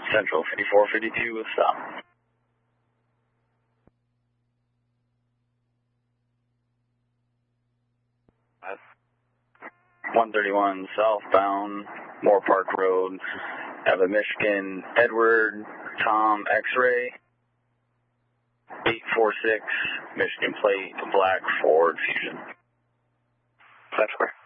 Central 5452 with stop. 131 southbound, Moore Park Road. Have a Michigan Edward Tom X-ray. 846 Michigan plate, black Ford Fusion. 5 square.